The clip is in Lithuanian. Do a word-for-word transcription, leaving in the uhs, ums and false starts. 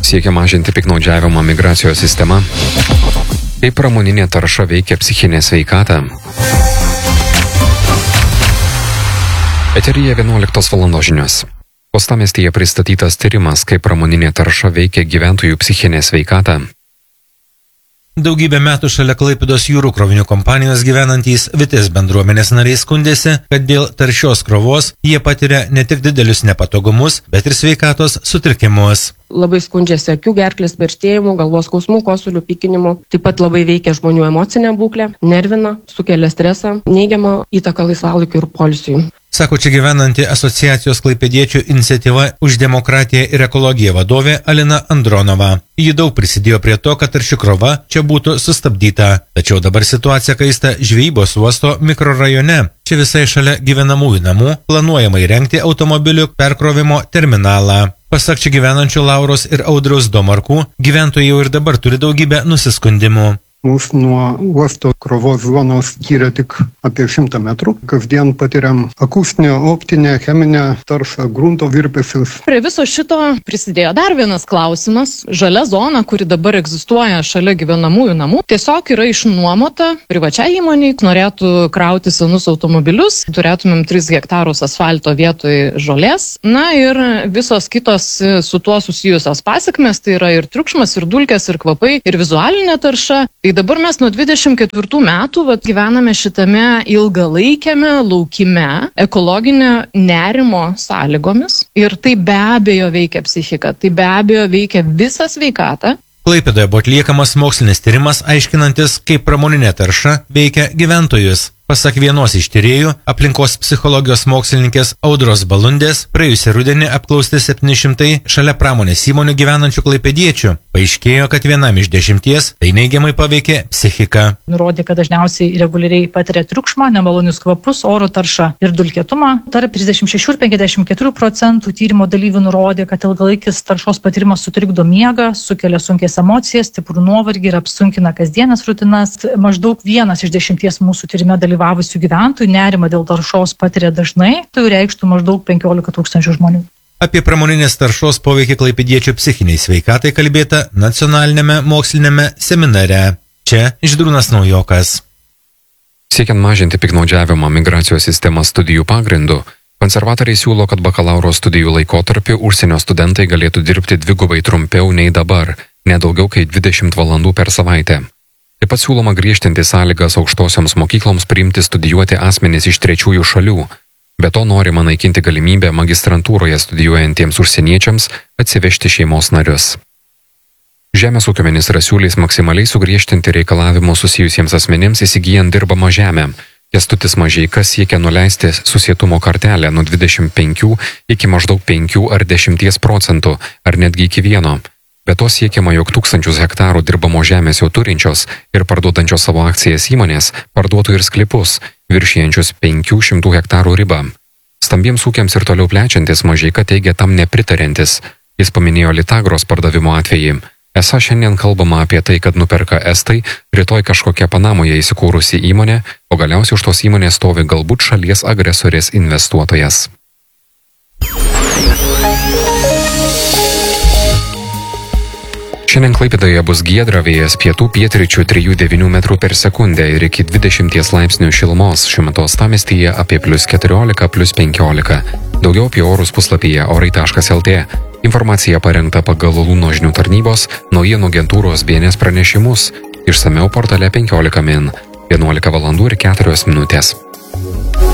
siekia mažinti piktnaudžiavimą migracijos sistema. Kaip pramoninė tarša veikia psichinę sveikatą. Eteryje vienuoliktos valandos žinios. Uostamiestyje pristatytas tyrimas, kaip pramoninė tarša veikia gyventojų psichinę sveikatą. Daugybę metų šalia Klaipėdos jūrų krovinių kompanijos gyvenantys Vitės bendruomenės nariai skundėsi, kad dėl taršios krovos jie patiria ne tik didelius nepatogumus, bet ir sveikatos sutrikimus. Labai skundžiasi akių, gerklės perštėjimų, galvos skausmų, kosulių, pykinimų. Taip pat labai veikia žmonių emocinę būklę, nervina, sukelia stresą, neigiamą įtaką laisvalaikiui ir poilsiui. Sako čia gyvenanti asociacijos klaipėdiečių iniciatyva už demokratiją ir ekologiją vadovė Alina Andronova. Ji daug prisidėjo prie to, kad tarši krova čia būtų sustabdyta. Tačiau dabar situacija kaista žvejybos uosto mikrorajone. Čia visai šalia gyvenamųjų namų planuojama įrengti automobilių perkrovimo terminalą. Pasak čia gyvenančių Lauros ir Audriaus Domarkų, gyventojai jau ir dabar turi daugybę nusiskundimų. Mūsų nuo uosto krovos zonos skiria tik apie šimtą metrų. Kasdien patiriam akustinę, optinę, cheminę taršą, grunto virpesius. Prie viso šito prisidėjo dar vienas klausimas. Žalia zona, kuri dabar egzistuoja šalia gyvenamųjų namų, tiesiog yra išnuomota privačiai įmoniai. Norėtų krauti senus automobilius, turėtumėm tris hektarus asfalto vietoj žolės. Na ir visos kitos su tuo susijusios pasekmės, tai yra ir triukšmas, ir dulkės, ir kvapai, ir vizualinė tarša. Tai dabar mes nuo dvidešimt ketvirtų metų vat, gyvename šitame ilgalaikiame laukime ekologinio nerimo sąlygomis ir tai be abejo veikia psichiką, tai be abejo veikia visą sveikatą. Klaipėdoje buvo atliekamas mokslinis tyrimas aiškinantis, kaip pramoninė tarša veikia gyventojus. Pasak vienos iš tyrėjų, aplinkos psichologijos mokslininkės Audros Balundės, praėjusį rudenį apklausti septyni šimtai šalia pramonės įmonių gyvenančių klaipėdiečių. Paaiškėjo, kad vienam iš dešimties tai neigiamai paveikė psichiką. Nurodė, kad dažniausiai reguliariai patiria triukšmą, nemalonius kvapus, oro taršą ir dulkėtumą. Tarp trisdešimt šešių ir penkiasdešimt keturių procentų tyrimo dalyvių nurodė, kad ilgalaikis taršos patyrimas sutrikdo miegą, sukelia sunkės emocijas, stiprų nuovargį ir apsunkina kasdienės rutinas. Maždaug vienas iš dešimties mūsų tyrime dalyvavusių gyventojų nerimą dėl taršos patiria dažnai, tai reikštų maždaug penkiolika tūkstančių žmonių. Apie pramoninės taršos poveikį klaipėdiečių psichiniai sveikatai kalbėta nacionalinėme mokslinėme seminare. Čia Žydrūnas Naujokas. Siekiant mažinti piktnaudžiavimą migracijos sistemos studijų pagrindu, konservatoriai siūlo, kad bakalauro studijų laikotarpiu užsienio studentai galėtų dirbti dvigubai trumpiau nei dabar, ne daugiau kaip dvidešimt valandų per savaitę. Taip pat siūloma griežtinti sąlygas aukštosioms mokykloms priimti studijuoti asmenys iš trečiųjų šalių. Be to norima naikinti galimybę magistrantūroje studijuojantiems užsieniečiams atsivežti šeimos narius. Žemės ūkio ministras siūlys maksimaliai sugriežtinti reikalavimus susijusiems asmenims įsigyjant dirbamą žemę. Kęstutis Mažeika siekia nuleisti susietumo kartelę nuo dvidešimt penkių iki maždaug penkių ar dešimties procentų, ar netgi iki vieno. Be to siekiama, jog tūkstančius hektarų dirbamo žemės jau turinčios ir parduodančios savo akcijas įmonės parduotų ir sklypus, viršijančius penkių šimtų hektarų ribą. Stambiems ūkiams ir toliau plečiantis Mažeika teigia tam nepritariantis. Jis paminėjo Litagros pardavimo atvejį. Esą šiandien kalbama apie tai, kad nuperka estai, rytoj kažkokia Panamoje įsikūrusi įmonė, o galiausiai už tos įmonės stovi galbūt šalies agresorės investuotojas. Šiandien Klaipėdoje bus giedra, vėjas pietų pietryčių trijų devynių metrų per sekundę ir iki dvidešimties laipsnių šilumos. Šiuo metu uostamiestyje apie plius keturiolika, plius penkiolika. Daugiau apie orus puslapyje orai taškas lt. Informacija parengta pagal Lūno žinių tarnybos, naujienų agentūros B N S pranešimus. Išsamiau portale penkiolika min. vienuolika valandų ir keturios minutės.